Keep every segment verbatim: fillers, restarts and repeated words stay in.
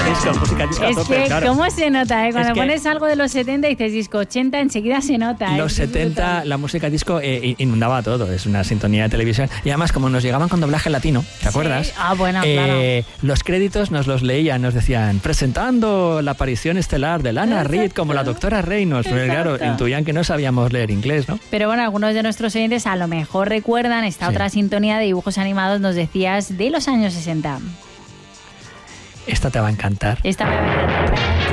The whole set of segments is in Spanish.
disco, música disco. Es tope, que, claro. ¿cómo se nota? Eh? Cuando Es que pones algo de los setenta y dices disco ochenta, enseguida se nota. Los ¿eh? setenta, la música disco eh, inundaba todo, es una sintonía de televisión. Y además, como nos llegaban con doblaje latino, ¿te acuerdas? Sí. Ah, bueno, eh, claro. Los créditos nos los leían, nos decían, presentando la aparición estelar de Lana Exacto. Reed como la doctora Reynolds. Pero claro, intuían que no sabíamos leer inglés, ¿no? Pero bueno, algunos de nuestros oyentes a lo mejor recuerdan esta Sí. otra sintonía de dibujos animados, nos decías, de los años sesenta. Esta te va a encantar. Esta me va a encantar.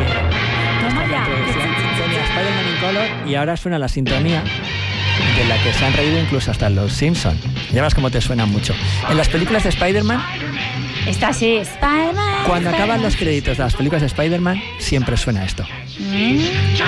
Toma ya. Sintonía Spider-Man in Color, y ahora suena la sintonía de la que se han reído incluso hasta los Simpson. Ya ves cómo te suena mucho. En las películas de Spider-Man, Esta sí, Spider-Man. cuando acaban los créditos de las películas de Spider-Man, siempre suena esto. Mm.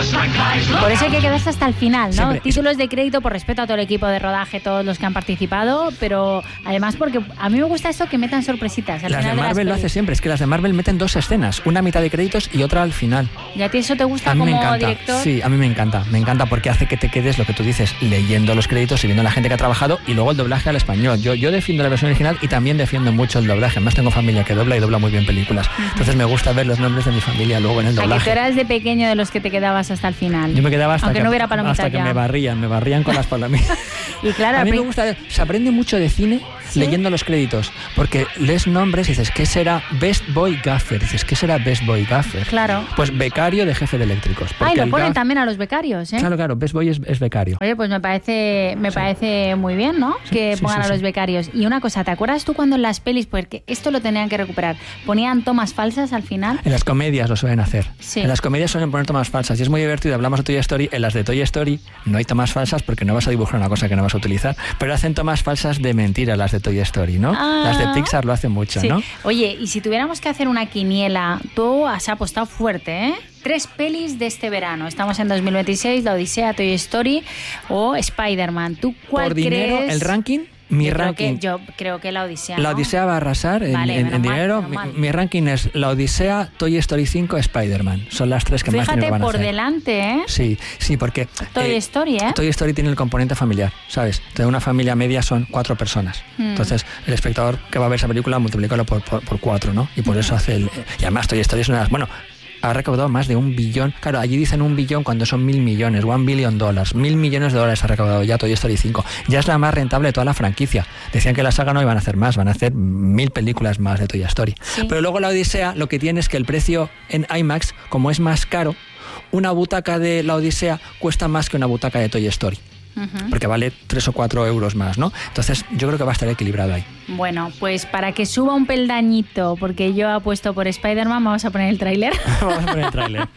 Por eso hay que quedarse hasta el final, ¿no? Siempre. Títulos de crédito por respeto a todo el equipo de rodaje, todos los que han participado, pero además porque a mí me gusta esto que metan sorpresitas al Las de final Marvel de lo las hace pelis. siempre, es que las de Marvel meten dos escenas, una a mitad de créditos y otra al final. ¿Y a ti eso te gusta A mí como me encanta, director? sí, a mí me encanta, me encanta porque hace que te quedes lo que tú dices, leyendo los créditos y viendo a la gente que ha trabajado y luego el doblaje al español. Yo, yo defiendo la versión original y también defiendo mucho el doblaje, además tengo familia que dobla y dobla muy bien películas, entonces me gusta ver los nombres de mi familia luego en el ¿A que tú doblaje. eras de pequeño de los que te quedabas hasta el final? Yo me quedaba hasta Aunque que, no hubiera palomitas hasta que ya. me barrían, me barrían con las palomitas. Y claro, A mí me pe- gusta, se aprende mucho de cine ¿Sí? leyendo los créditos, porque lees nombres y dices, ¿qué será Best Boy Gaffer? Dices, ¿qué será Best Boy Gaffer? Claro. Pues becario de jefe de eléctricos. Ay, porque lo el ponen gaf- también a los becarios, ¿eh? Claro, claro, Best Boy es, es becario. Oye, pues me parece me Sí. parece muy bien, ¿no? Que sí, pongan sí, a los sí. becarios. Y una cosa, ¿te acuerdas tú cuando en las pelis, porque esto lo tenían que recuperar, ponían tomas falsas al final? En las comedias lo suelen hacer. Sí. En las comedias suelen poner tomas falsas y es muy divertido. Hablamos de Toy Story. En las de Toy Story no hay tomas falsas porque no vas a dibujar una cosa que no vas a utilizar, pero hacen tomas falsas de mentira las de Toy Story, ¿no? Ah. Las de Pixar lo hacen mucho, Sí. ¿no? Oye, y si tuviéramos que hacer una quiniela, tú has apostado fuerte, ¿eh? Tres pelis de este verano. Estamos en dos mil veintiséis, La Odisea, Toy Story o Spider-Man. ¿Tú cuál Por dinero, crees? el ranking, mi yo ranking. Creo que, yo creo que La Odisea, La ¿no? Odisea va a arrasar en, Vale, en- menos en mal, dinero. menos Mi, mal. mi ranking es La Odisea, Toy Story cinco, Spider-Man. Son las tres que más Fíjate dinero van a por hacer. delante, ¿eh? Sí, sí, porque Toy eh, Story, ¿eh? Toy Story tiene el componente familiar, ¿sabes? De una familia media son cuatro personas. Mm. Entonces, el espectador que va a ver esa película, multiplícalo por, por, por cuatro, ¿no? Y por eso hace el... Y además, Toy Story es una de las... Bueno, ha recaudado más de un billón. Claro, allí dicen un billón cuando son mil millones, one billion dólares. Mil millones de dólares ha recaudado ya Toy Story cinco. Ya es la más rentable de toda la franquicia. Decían que la saga no iban a hacer más, van a hacer mil películas más de Toy Story. Sí. Pero luego la Odisea lo que tiene es que el precio en IMAX, como es más caro, una butaca de la Odisea cuesta más que una butaca de Toy Story. Ujú. Porque vale tres o cuatro euros más, ¿no? Entonces yo creo que va a estar equilibrado ahí. Bueno, pues para que suba un peldañito, porque yo apuesto por Spider-Man, vamos a poner el tráiler. Vamos a poner el tráiler.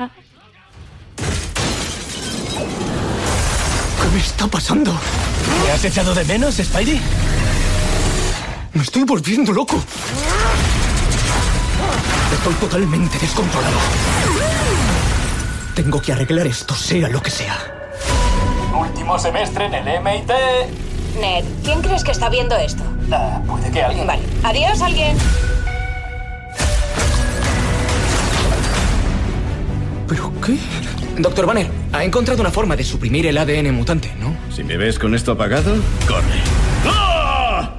¿Qué me está pasando? ¿Me has echado de menos, Spidey? Me estoy volviendo loco. Estoy totalmente descontrolado. Tengo que arreglar esto, sea lo que sea. Último semestre en el M I T. Ned, ¿quién crees que está viendo esto? Ah, puede que alguien. Vale. Adiós, alguien. ¿Pero qué? Doctor Banner, ha encontrado una forma de suprimir el A D N mutante, ¿no? Si me ves con esto apagado, corre. ¡Ah!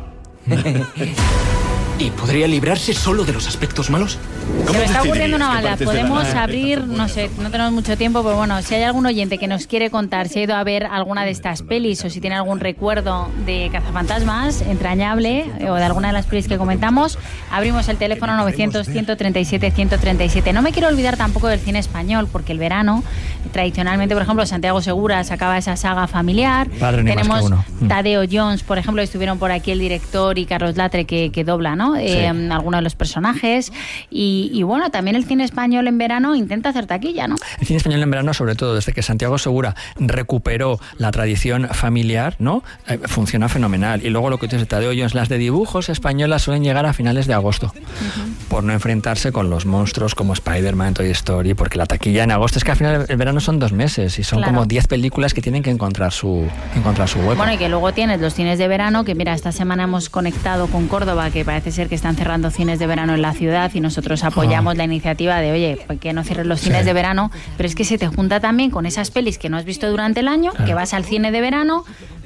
¿Y podría librarse solo de los aspectos malos? ¿Cómo Se me está ocurriendo decidirías una qué maldad. partes de la Podemos nave abrir, están no sé, buenas o no tenemos mucho tiempo, pero bueno, si hay algún oyente que nos quiere contar si ha ido a ver alguna de estas pelis o si tiene algún recuerdo de Cazafantasmas entrañable eh, o de alguna de las pelis que comentamos, abrimos el teléfono novecientos, ciento treinta y siete, ciento treinta y siete. No me quiero olvidar tampoco del cine español, porque el verano, tradicionalmente, por ejemplo, Santiago Segura sacaba esa saga familiar. Padre ni más Tenemos que uno. Mm. Tadeo Jones, por ejemplo, estuvieron por aquí el director y Carlos Latre que, que dobla, ¿no? Eh, algunos de los personajes. Y, y bueno, también el cine español en verano intenta hacer taquilla, ¿no? El cine español en verano, sobre todo desde que Santiago Segura recuperó la tradición familiar, ¿no? Eh, funciona fenomenal. Y luego lo que tú dices, Tadeo Jones, las de dibujos españolas suelen llegar a finales de agosto, uh-huh. por no enfrentarse con los monstruos como Spider-Man, Toy Story, porque la taquilla en agosto es que al final el verano son dos meses y son Claro. como diez películas que tienen que encontrar su, encontrar su hueco. Bueno, y que luego tienes los cines de verano, que mira, esta semana hemos conectado con Córdoba, que parece ser que están cerrando cines de verano en la ciudad y nosotros apoyamos oh. la iniciativa de, oye, pues que no cierres los cines sí. de verano, pero es que se te junta también con esas pelis que no has visto durante el año, claro. que vas al cine de verano,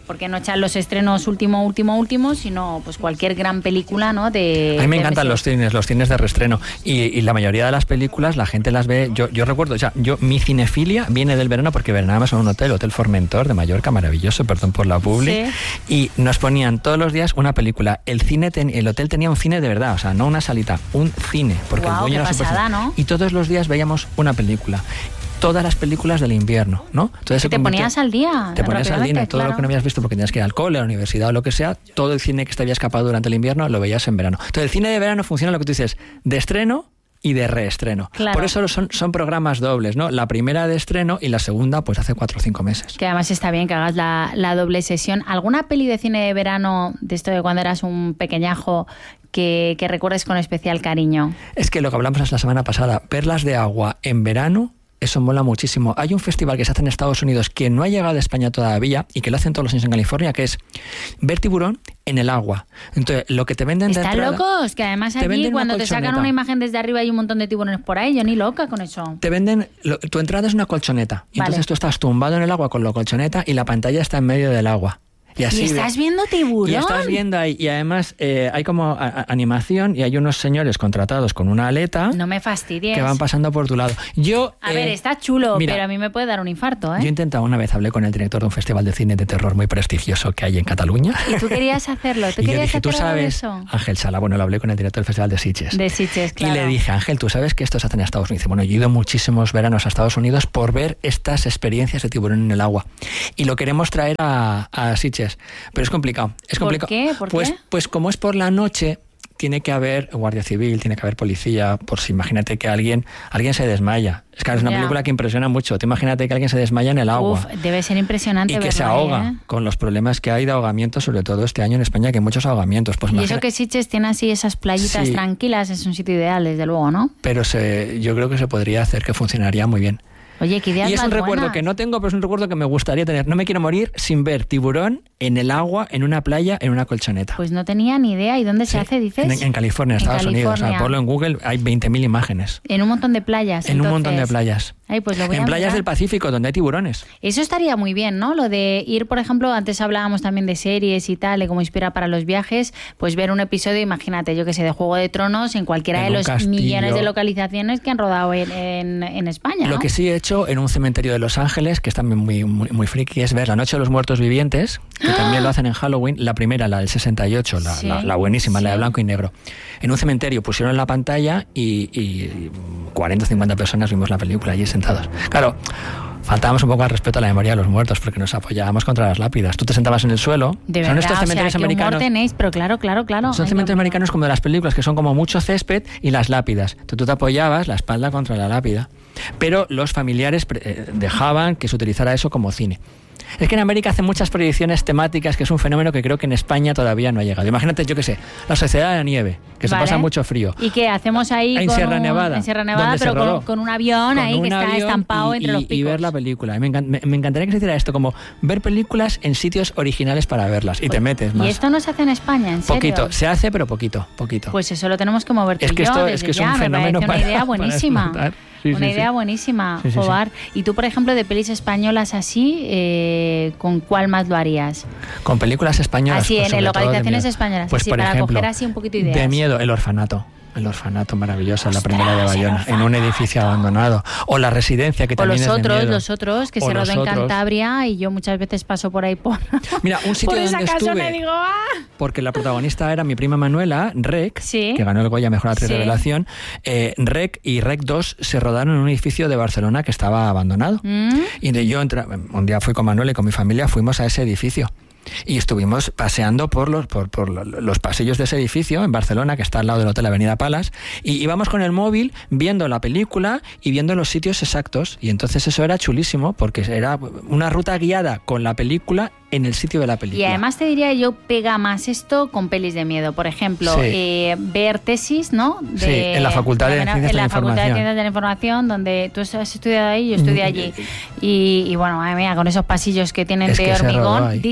porque no echan los estrenos último, último, último, sino pues cualquier gran película, ¿no? De, a mí me de encantan meses. los cines, los cines de reestreno. Y, y la mayoría de las películas la gente las ve. Yo, yo recuerdo, o sea, yo mi cinefilia viene del verano porque verábamos en un hotel, Hotel Formentor de Mallorca, maravilloso, perdón por la publi. Sí. Y nos ponían todos los días una película. El cine, ten, el hotel tenía un cine de verdad, o sea, no una salita, un cine. Porque Guau, el dueño qué era súper- pasada, ¿no? Y todos los días veíamos una película. Todas las películas del invierno, ¿no? Entonces se Te convirtió- ponías al día. Te ponías al rápidamente, día, todo claro. lo que no habías visto porque tenías que ir al cole, a la universidad o lo que sea, todo el cine que te había escapado durante el invierno lo veías en verano. Entonces el cine de verano funciona lo que tú dices, de estreno y de reestreno. Claro. Por eso son, son programas dobles, ¿no? La primera de estreno y la segunda pues hace cuatro o cinco meses. Que además está bien que hagas la, la doble sesión. ¿Alguna peli de cine de verano, de esto de cuando eras un pequeñajo, que, que recuerdes con especial cariño? Es que lo que hablamos la semana pasada, perlas de agua en verano, eso mola muchísimo. Hay un festival que se hace en Estados Unidos que no ha llegado a España todavía y que lo hacen todos los años en California, que es ver tiburón en el agua. Entonces, lo que te venden de ¿Están entrada- locos? Que además te allí venden una cuando te sacan colchoneta. una imagen desde arriba hay un montón de tiburones por ahí. Yo ni loca con eso. Te venden, lo- tu entrada es una colchoneta. Y Vale. entonces tú estás tumbado en el agua con la colchoneta y la pantalla está en medio del agua. Y así ¿Y estás ve- viendo tiburón? Y estás viendo ahí. Y además eh, hay como a- a- animación y hay unos señores contratados con una aleta No me fastidies. que van pasando por tu lado. Yo, A eh, ver, está chulo, mira, pero a mí me puede dar un infarto, ¿eh? Yo he intentado una vez, hablé con el director de un festival de cine de terror muy prestigioso que hay en Cataluña. Y tú querías hacerlo, tú Y yo querías dije, hacer tú algo de sabes, eso. Ángel Sala, bueno, lo hablé con el director del Festival de Sitges. De Sitges, claro. Y le dije, Ángel, tú sabes que esto se hace en Estados Unidos. Dice, bueno, yo he ido muchísimos veranos a Estados Unidos por ver estas experiencias de tiburón en el agua. Y lo queremos traer a, a Sitges. Pero es complicado. Es ¿Por complicado. qué? ¿Por pues, qué? pues como es por la noche, tiene que haber guardia civil, tiene que haber policía, por si imagínate que alguien, alguien se desmaya. Es que es una Ya. película que impresiona mucho. Te imagínate que alguien se desmaya en el agua. Uf, debe ser impresionante Y que verlo se ahí, ahoga ¿eh? con los problemas que hay de ahogamiento, sobre todo este año en España, que hay muchos ahogamientos. Pues Y imagina- eso que Sitges tiene así esas playitas Sí. tranquilas, es un sitio ideal, desde luego, ¿no? Pero se, yo creo que se podría hacer que funcionaría muy bien. Oye, qué ideas Y es un más recuerdo buenas. que no tengo, pero es un recuerdo que me gustaría tener. No me quiero morir sin ver tiburón en el agua, en una playa, en una colchoneta. Pues no tenía ni idea. ¿Y dónde se Sí, hace, dices? En, en California, en En Estados Unidos. O sea, California. ponlo en Google, hay veinte mil imágenes. En un montón de playas. En un montón de entonces. playas. Ay, pues lo voy En a playas mirar. del Pacífico, donde hay tiburones. Eso estaría muy bien, ¿no? Lo de ir, por ejemplo, antes hablábamos también de series y tal, de cómo inspira para los viajes, pues ver un episodio, imagínate, yo que sé, de Juego de Tronos en cualquiera En de un los castillo. millones de localizaciones que han rodado en, en, en España, Lo ¿no? que sí he hecho en un cementerio de Los Ángeles, que es también muy, muy, muy friki, es ver La Noche de los Muertos Vivientes, que también lo hacen en Halloween. La primera, la del sesenta y ocho, la, Sí, la, la buenísima, la de sí. blanco y negro. En un cementerio pusieron la pantalla y, y cuarenta o cincuenta personas vimos la película allí sentados. Claro, faltábamos un poco al respeto a la memoria de los muertos porque nos apoyábamos contra las lápidas. Tú te sentabas en el suelo. De Son verdad, estos o sea, cementerios qué humor americanos. tenéis, pero claro, claro, claro. Son Ay, cementerios Dios mío. americanos como de las películas, que son como mucho césped y las lápidas. Entonces, tú te apoyabas la espalda contra la lápida. Pero los familiares pre- eh, dejaban que se utilizara eso como cine. Es que en América hacen muchas proyecciones temáticas, que es un fenómeno que creo que en España todavía no ha llegado. Imagínate, yo qué sé, la Sociedad de la Nieve, que Vale. se pasa mucho frío. ¿Y qué hacemos ahí En con Sierra un- Nevada, En Sierra Nevada, donde se pero con, rodó. con un avión Con ahí que un está avión estampado y, entre y- los y picos. ver la película. Me, encan- me- me encantaría que se hiciera esto, como ver películas en sitios originales para verlas. Y te metes más. ¿Y esto no se hace en España, en serio? Poquito, se hace, pero poquito, poquito. Pues eso lo tenemos que mover tú Es y que yo esto- desde es que es ya, un me fenómeno parece para- una idea para buenísima. explotar. Sí, una sí, idea sí. buenísima, Sí, sí, sí. Jobar. Y tú, por ejemplo, de pelis españolas así, eh, ¿con cuál más lo harías? Con películas españolas. Así, pues, en sobre todo de localizaciones miedo. españolas, Pues así, por para ejemplo, coger así un poquito ideas. de miedo, El Orfanato. El Orfanato, maravillosa, la primera de Ostras, El Bayona, en un edificio abandonado. O La Residencia, que O también los es de otros, miedo. los otros, que O se rodó Los en Otros. Cantabria y yo muchas veces paso por ahí por, Mira, un sitio por esa donde casona estuve, y digo, ¡ah! porque la protagonista era mi prima Manuela, Rec, Sí. que ganó el Goya Mejor Actriz Sí. Revelación. Eh, Rec y Rec dos se rodaron en un edificio de Barcelona que estaba abandonado. ¿Mm? Y de yo entra- un día fui con Manuel y con mi familia, fuimos a ese edificio. Y estuvimos paseando por los, por, por los pasillos de ese edificio en Barcelona, que está al lado del Hotel Avenida Palas, y íbamos con el móvil viendo la película y viendo los sitios exactos. Y entonces eso era chulísimo, porque era una ruta guiada con la película en el sitio de la película. Y además te diría yo, pega más esto con pelis de miedo. Por ejemplo, Sí. eh, ver tesis, ¿no? De, Sí, en la Facultad de en Ciencias de la la Facultad de Información. Ciencias de la Información, donde tú has estudiado ahí, yo estudié allí. Y, y bueno, madre mía, con esos pasillos que tienen Es de que se rodó hormigón, ahí. dicen que este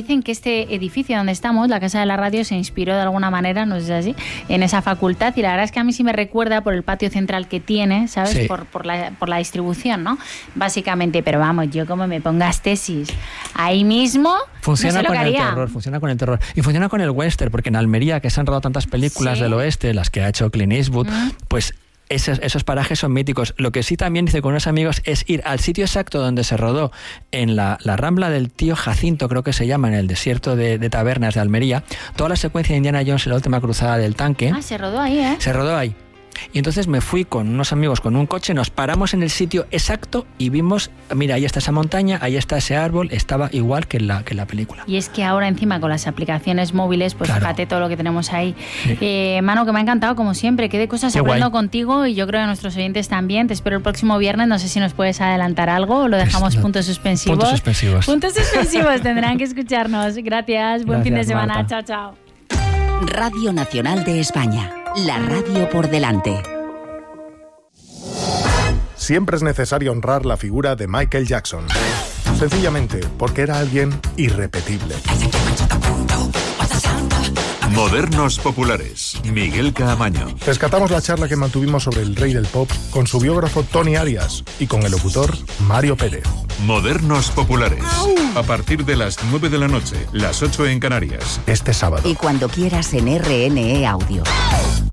este edificio donde estamos, la Casa de la Radio, se inspiró de alguna manera, no sé si es así, en esa facultad, y la verdad es que a mí sí me recuerda por el patio central que tiene, ¿sabes? Sí. Por, por, la, por la distribución, ¿no? Básicamente, pero vamos, yo como me pongas tesis ahí mismo, Funciona no sé lo con que el haría. terror, funciona con el terror. Y funciona con el western, porque en Almería, que se han rodado tantas películas Sí. del oeste, las que ha hecho Clint Eastwood, Mm. pues esos, esos parajes son míticos. Lo que sí también hice con unos amigos es ir al sitio exacto donde se rodó, en la, la Rambla del Tío Jacinto, creo que se llama, en el desierto de, de Tabernas de Almería, toda la secuencia de Indiana Jones en la última cruzada del tanque. Ah, se rodó ahí, ¿eh? Se rodó ahí. Y entonces me fui con unos amigos con un coche, nos paramos en el sitio exacto y vimos, mira, ahí está esa montaña, ahí está ese árbol, estaba igual que en la, que en la película. Y es que ahora encima con las aplicaciones móviles, pues Claro. fíjate todo lo que tenemos ahí. Sí. Eh, Manu, que me ha encantado como siempre, qué de cosas Qué aprendo guay. contigo y yo creo que nuestros oyentes también. Te espero el próximo viernes, no sé si nos puedes adelantar algo o lo dejamos Pues, puntos suspensivos. Puntos suspensivos. Puntos suspensivos, tendrán que escucharnos. Gracias, buen Gracias, fin de semana, Marta. chao, chao. Radio Nacional de España, la radio por delante. Siempre es necesario honrar la figura de Michael Jackson. Sencillamente porque era alguien irrepetible. Modernos populares. Miguel Caamaño. Rescatamos la charla que mantuvimos sobre el rey del pop con su biógrafo Tony Arias y con el locutor Mario Pérez. Modernos populares. A partir de las nueve de la noche, las ocho en Canarias. Este sábado. Y cuando quieras en R N E Audio.